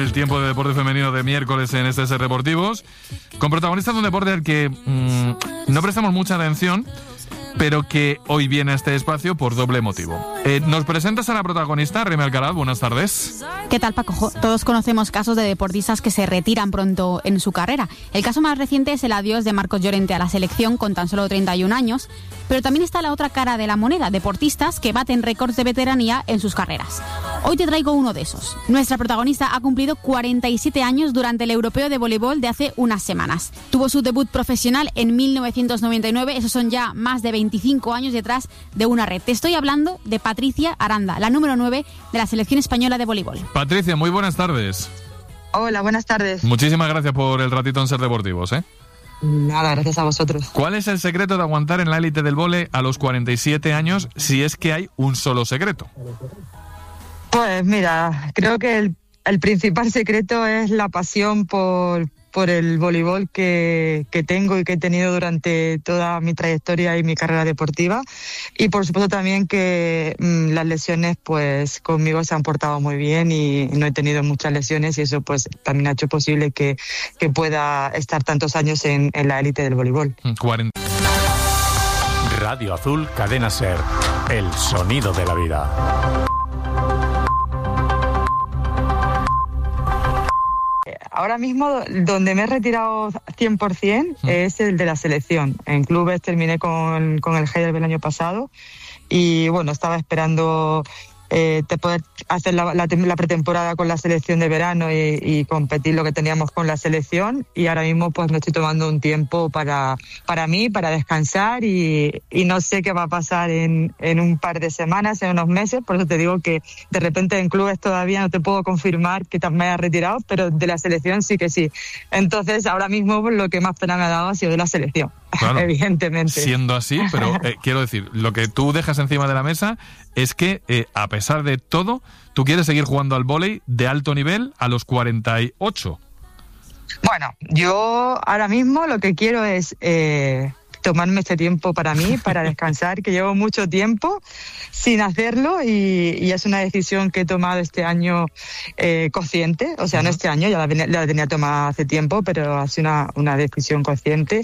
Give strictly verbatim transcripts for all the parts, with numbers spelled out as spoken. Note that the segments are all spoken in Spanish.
el tiempo de deporte femenino de miércoles en este Ser Deportivos, con protagonistas de un deporte al que mmm, no prestamos mucha atención, pero que hoy viene a este espacio por doble motivo. Eh, ¿Nos presentas a la protagonista, Remy Alcaraz? Buenas tardes. ¿Qué tal, Paco? Todos conocemos casos de deportistas que se retiran pronto en su carrera. El caso más reciente es el adiós de Marcos Llorente a la selección con tan solo treinta y un años, pero también está la otra cara de la moneda, deportistas que baten récords de veteranía en sus carreras. Hoy te traigo uno de esos. Nuestra protagonista ha cumplido cuarenta y siete años durante el Europeo de Voleibol de hace unas semanas. Tuvo su debut profesional en mil novecientos noventa y nueve, esos son ya más de veinticinco años detrás de una red. Te estoy hablando de Patricia Aranda, la número nueve de la selección española de voleibol. Patricia, muy buenas tardes. Hola, buenas tardes. Muchísimas gracias por el ratito en Ser Deportivos, ¿eh? Nada, gracias a vosotros. ¿Cuál es el secreto de aguantar en la élite del vóley a los cuarenta y siete años, si es que hay un solo secreto? Pues mira, creo que el, el principal secreto es la pasión por, por el voleibol que, que tengo y que he tenido durante toda mi trayectoria y mi carrera deportiva. Y por supuesto también que mmm, las lesiones pues conmigo se han portado muy bien y no he tenido muchas lesiones y eso pues también ha hecho posible que, que pueda estar tantos años en, en la élite del voleibol. cuarenta Radio Azul, Cadena Ser, el sonido de la vida. Ahora mismo donde me he retirado cien por ciento es el de la selección. En clubes terminé con, con el Heidelberg el año pasado y bueno, estaba esperando eh, de poder hacer la, la, la pretemporada con la selección de verano y, y competir lo que teníamos con la selección, y ahora mismo pues me estoy tomando un tiempo para, para mí, para descansar y, y no sé qué va a pasar en, en un par de semanas, en unos meses, por eso te digo que de repente en clubes todavía no te puedo confirmar que me haya retirado, pero de la selección sí que sí. Entonces ahora mismo lo que más pena me ha dado ha sido de la selección. Claro, evidentemente. Siendo así, pero eh, quiero decir, lo que tú dejas encima de la mesa es que, eh, a pesar de todo, tú quieres seguir jugando al vóley de alto nivel a los cuarenta y ocho. Bueno, yo ahora mismo lo que quiero es eh, tomarme este tiempo para mí, para descansar, que llevo mucho tiempo sin hacerlo y, y es una decisión que he tomado este año eh, consciente, o sea, uh-huh. no este año, ya la, venía, la tenía tomada hace tiempo, pero ha sido una, una decisión consciente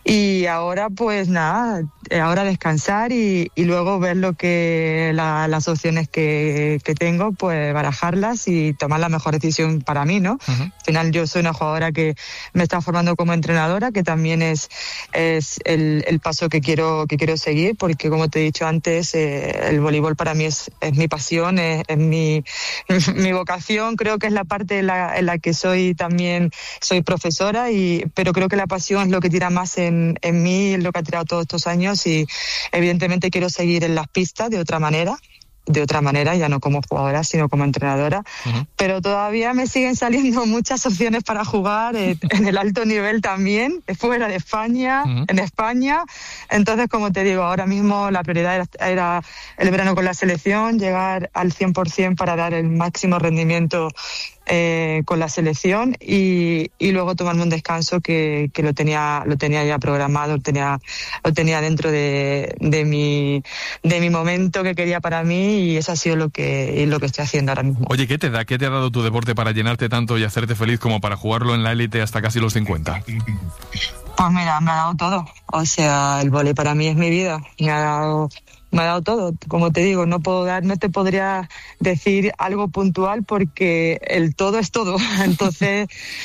y ahora pues nada, ahora descansar y, y luego ver lo que la, las opciones que, que tengo, pues barajarlas y tomar la mejor decisión para mí, ¿no? Uh-huh. Al final yo soy una jugadora que me está formando como entrenadora, que también es, es el, el paso que quiero, que quiero seguir, porque como te he dicho antes, eh, el voleibol para mí es, es mi pasión, es, es mi, mi vocación, creo que es la parte en la, en la que soy también, soy profesora, y pero creo que la pasión es lo que tira más en, en mí, es lo que ha tirado todos estos años y evidentemente quiero seguir en las pistas de otra manera. de otra manera, ya no como jugadora, sino como entrenadora, uh-huh. pero todavía me siguen saliendo muchas opciones para jugar eh, en el alto nivel también, fuera de España, uh-huh. en España, entonces como te digo, ahora mismo la prioridad era, era el verano con la selección, llegar al cien por ciento para dar el máximo rendimiento Eh, con la selección y, y luego tomarme un descanso que, que lo tenía lo tenía ya programado, lo tenía, lo tenía dentro de, de, mi, de mi momento que quería para mí y eso ha sido lo que, lo que estoy haciendo ahora mismo. Oye, ¿qué te da? ¿Qué te ha dado tu deporte para llenarte tanto y hacerte feliz como para jugarlo en la élite hasta casi los cincuenta? Pues mira, me ha dado todo. O sea, el vóley para mí es mi vida. Me ha dado... Me ha dado todo, como te digo, no puedo dar, no te podría decir algo puntual porque el todo es todo. Entonces,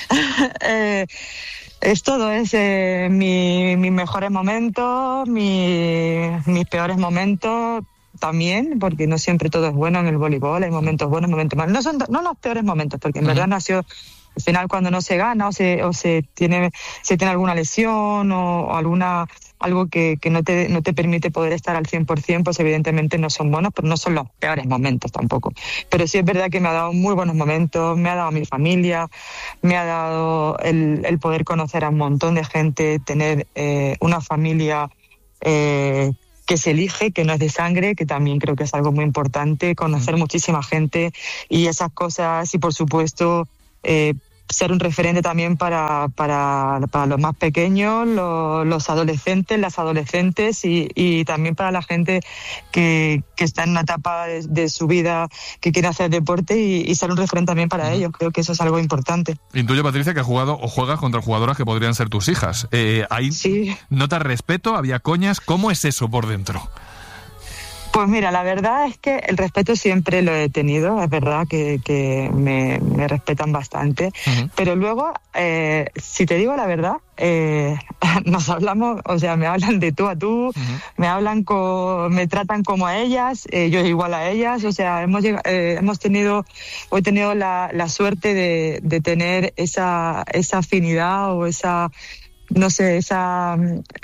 eh, es todo, es eh, mi, mis mejores momentos, mi, mis peores momentos también, porque no siempre todo es bueno en el voleibol, hay momentos buenos, momentos malos. No son no los peores momentos, porque en uh-huh. verdad no ha sido... Al final, cuando no se gana o se o se tiene se tiene alguna lesión o, o alguna algo que, que no te no te permite poder estar al cien por ciento, pues evidentemente no son buenos, pero no son los peores momentos tampoco. Pero sí es verdad que me ha dado muy buenos momentos, me ha dado mi familia, me ha dado el, el poder conocer a un montón de gente, tener eh, una familia eh, que se elige, que no es de sangre, que también creo que es algo muy importante, conocer muchísima gente y esas cosas y por supuesto... Eh, ser un referente también para, para, para los más pequeños, los, los adolescentes, las adolescentes y, y también para la gente que, que está en una etapa de, de su vida que quiere hacer deporte y, y ser un referente también para ellos. Creo que eso es algo importante. Intuyo, Patricia, que has jugado o juegas contra jugadoras que podrían ser tus hijas. Eh, ¿Ahí sí. notas respeto? ¿Había coñas? ¿Cómo es eso por dentro? Pues mira, la verdad es que el respeto siempre lo he tenido, es verdad que, que me, me respetan bastante, uh-huh. pero luego, eh, si te digo la verdad, eh, nos hablamos, o sea, me hablan de tú a tú, uh-huh. me hablan co, me tratan como a ellas, eh, yo igual a ellas, o sea, hemos llegado, eh, hemos tenido, he tenido la, la suerte de, de tener esa, esa afinidad o esa, no sé, esa,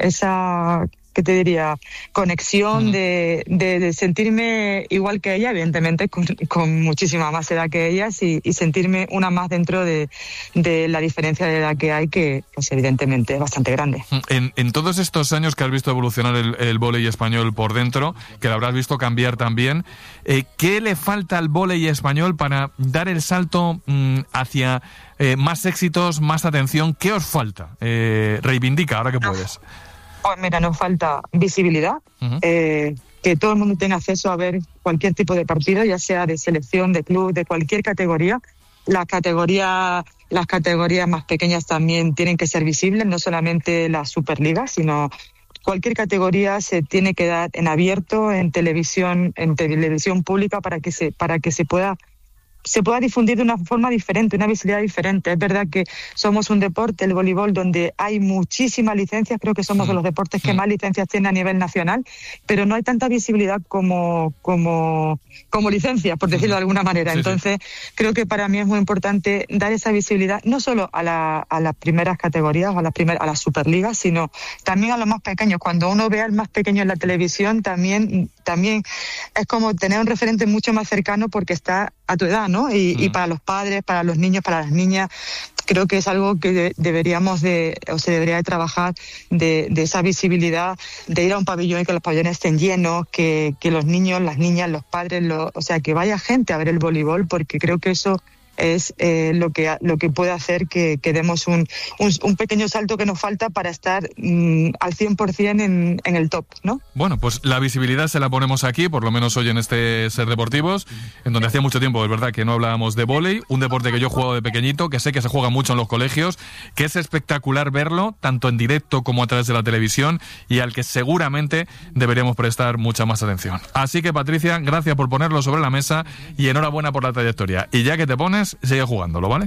esa ¿qué te diría? Conexión mm. de, de, de sentirme igual que ella, evidentemente con, con muchísima más edad que ellas y, y sentirme una más dentro de, de la diferencia de edad que hay, que pues evidentemente es bastante grande. En, en todos estos años que has visto evolucionar el, el vóley español por dentro, que lo habrás visto cambiar también, eh, ¿qué le falta al vóley español para dar el salto mmm, hacia eh, más éxitos, más atención? ¿Qué os falta? Eh, reivindica ahora que puedes. Pues mira, nos falta visibilidad, uh-huh. eh, que todo el mundo tenga acceso a ver cualquier tipo de partido, ya sea de selección, de club, de cualquier categoría. Las categorías, las categorías más pequeñas también tienen que ser visibles, no solamente la Superliga, sino cualquier categoría se tiene que dar en abierto, en televisión, en televisión pública para que se, para que se pueda se pueda difundir de una forma diferente, una visibilidad diferente. Es verdad que somos un deporte, el voleibol, donde hay muchísimas licencias, creo que somos de los deportes que más licencias tiene a nivel nacional, pero no hay tanta visibilidad como, como, como licencias, por decirlo de alguna manera. Sí, Entonces, sí. creo que para mí es muy importante dar esa visibilidad, no solo a, la, a las primeras categorías, a las, primer, a las superligas, sino también a los más pequeños. Cuando uno ve al más pequeño en la televisión, también, también es como tener un referente mucho más cercano porque está a tu edad, ¿no? Y, mm. y para los padres, para los niños, para las niñas, creo que es algo que de, deberíamos de, o se debería de trabajar de, de esa visibilidad, de ir a un pabellón y que los pabellones estén llenos, que, que los niños, las niñas, los padres, lo, o sea, que vaya gente a ver el voleibol, porque creo que eso es eh, lo que lo que puede hacer que, que demos un, un, un pequeño salto que nos falta para estar mm, al cien por ciento en, en el top, ¿no? Bueno, pues la visibilidad se la ponemos aquí, por lo menos hoy en este Ser Deportivos, en donde hacía mucho tiempo, es verdad, que no hablábamos de vóley, un deporte que yo he jugado de pequeñito, que sé que se juega mucho en los colegios, que es espectacular verlo, tanto en directo como a través de la televisión, y al que seguramente deberíamos prestar mucha más atención. Así que, Patricia, gracias por ponerlo sobre la mesa y enhorabuena por la trayectoria. Y ya que te pones, sigue jugándolo, ¿vale?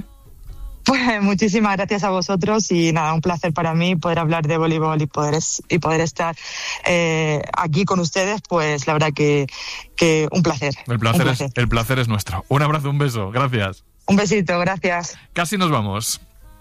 Pues muchísimas gracias a vosotros y nada, un placer para mí poder hablar de voleibol y poder, y poder estar eh, aquí con ustedes, pues la verdad que, que un placer. El placer, un placer. Es, el placer es nuestro. Un abrazo, un beso, gracias. Un besito, gracias. Casi nos vamos.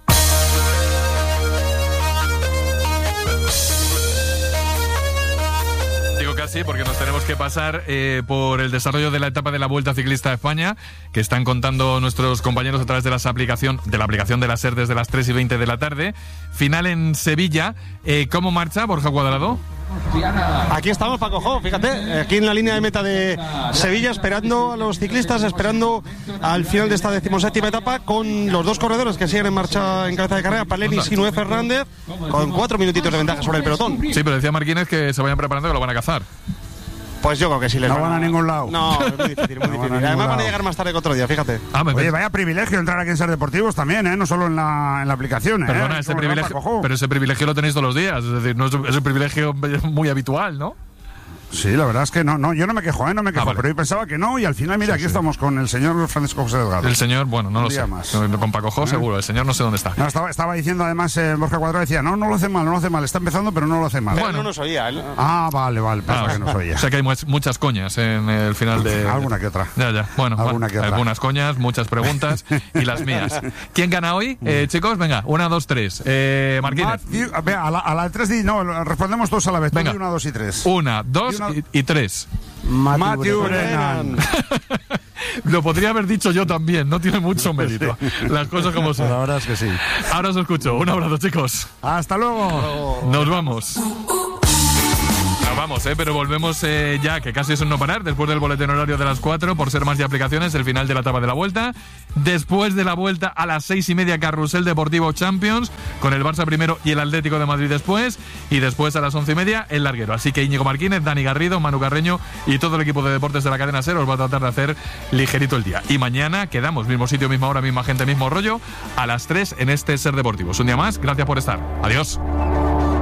Sí, porque nos tenemos que pasar eh, por el desarrollo de la etapa de la Vuelta Ciclista a España, que están contando nuestros compañeros a través de, las aplicación, de la aplicación de la SER desde las tres y veinte de la tarde. Final en Sevilla. Eh, ¿Cómo marcha, Borja Cuadrado? Aquí estamos, Paco Jo, fíjate, aquí en la línea de meta de Sevilla, esperando a los ciclistas, esperando al final de esta decimoséptima etapa, con los dos corredores que siguen en marcha en cabeza de carrera, Palenis y Noé Fernández, con cuatro minutitos de ventaja sobre el pelotón. Sí, pero decía Marquínez que se vayan preparando, que lo van a cazar. Pues yo creo que sí les no van van a, a ningún lado. No, es muy difícil, muy no difícil. Van Además van a llegar más tarde que otro día, fíjate. Ah, Oye, vaya privilegio entrar aquí en Ser Deportivos también, ¿eh? No solo en la, en la aplicación, ¿eh? Perdona, ese privilegio, pero ese privilegio lo tenéis todos los días. Es decir, no es, es un privilegio muy habitual, ¿no? Sí, la verdad es que no, no, yo no me quejo, ¿eh? no me quejo, ah, vale. pero yo pensaba que no, y al final, mira, sí, aquí sí. estamos con el señor Francisco José Delgado. El señor, bueno, no Un lo sé. Más. Con Paco Jo, ¿Eh? seguro, el señor no sé dónde está. No, estaba, estaba diciendo además, eh, Borja Cuadrado decía, no, no lo hace mal, no lo hace mal, está empezando, pero no lo hace mal. Pero bueno, no nos oía, ¿eh? Ah, vale, vale, pensaba ah, que nos oía. O sea que hay muchas coñas en el final de... Alguna que otra. Ya, ya, bueno, Alguna que otra. algunas coñas, muchas preguntas y las mías. ¿Quién gana hoy? Eh, chicos, venga, una, dos, tres. Eh, Marquínez. Matthew, a, la, a la tres, no, respondemos todos a la vez. Venga. Una, dos y tres. Una, dos y, una... y, y tres. Matthew Brennan. Lo podría haber dicho yo también, no tiene mucho mérito. Las cosas como son. La verdad es que sí. Ahora os escucho. Un abrazo, chicos. Hasta luego. Nos vamos. Nos vamos. vamos, ¿eh? Pero volvemos eh, ya, que casi es un no parar, después del boletín horario de las cuatro, por ser más de aplicaciones, el final de la etapa de la Vuelta. Después de la Vuelta, a las seis y media, Carrusel Deportivo Champions, con el Barça primero y el Atlético de Madrid después. Y después, a las once y media, el larguero. Así que Íñigo Martínez, Dani Garrido, Manu Carreño y todo el equipo de deportes de la cadena SER os va a tratar de hacer ligerito el día. Y mañana quedamos, mismo sitio, misma hora, misma gente, mismo rollo, a las tres en este SER Deportivos. Un día más, gracias por estar. Adiós.